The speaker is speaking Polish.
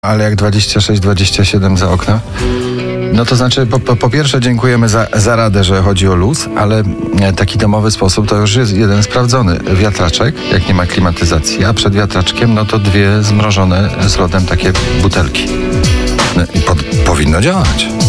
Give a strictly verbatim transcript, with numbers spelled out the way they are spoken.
Ale jak dwadzieścia sześć dwadzieścia siedem za oknem, no to znaczy po, po, po pierwsze dziękujemy za, za radę, że chodzi o luz, ale taki domowy sposób to już jest jeden sprawdzony. Wiatraczek, jak nie ma klimatyzacji, a przed wiatraczkiem no to dwie zmrożone z lodem takie butelki. No i po, powinno działać.